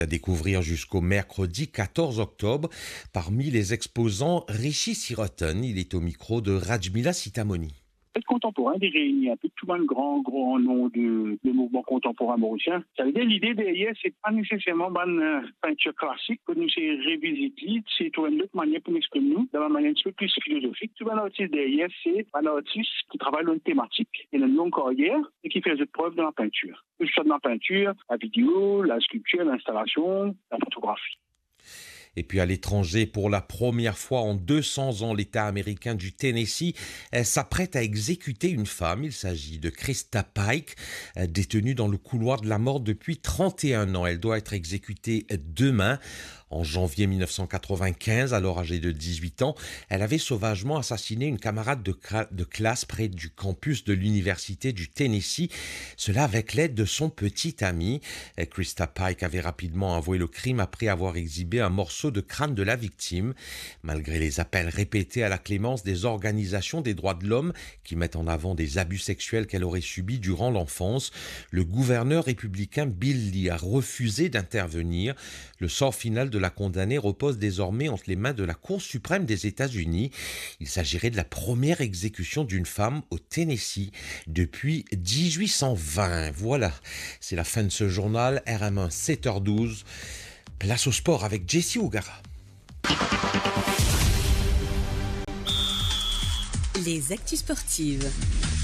À découvrir jusqu'au mercredi 14 octobre. Parmi les exposants, Rishi Siroten, il est au micro de Rajmila Sitamoni. Être contemporain des réunis un peu tout le grand nom de mouvement contemporain mauricien. Ça veut dire l'idée derrière, c'est pas nécessairement une peinture classique que nous c'est revisiter, c'est trouver une autre manière pour m'exprimer nous, de manière un peu plus philosophique. Tout un artiste derrière, c'est un artiste qui travaille dans une thématique et une longue carrière et qui fait des preuves dans la peinture. Que ce soit dans la peinture, la vidéo, la sculpture, l'installation, la photographie. Et puis à l'étranger, pour la première fois en 200 ans, l'État américain du Tennessee s'apprête à exécuter une femme. Il s'agit de Krista Pike, détenue dans le couloir de la mort depuis 31 ans. Elle doit être exécutée demain. En janvier 1995, alors âgée de 18 ans, elle avait sauvagement assassiné une camarade de classe près du campus de l'université du Tennessee. Cela avec l'aide de son petit ami. Krista Pike avait rapidement avoué le crime après avoir exhibé un morceau de crâne de la victime. Malgré les appels répétés à la clémence des organisations des droits de l'homme qui mettent en avant des abus sexuels qu'elle aurait subis durant l'enfance, le gouverneur républicain Bill Lee a refusé d'intervenir. Le sort final de la condamnée repose désormais entre les mains de la Cour suprême des États-Unis. Il s'agirait de la première exécution d'une femme au Tennessee depuis 1820. Voilà, c'est la fin de ce journal. RM1 7h12. Place au sport avec Jessie Ougara. Les actus sportives.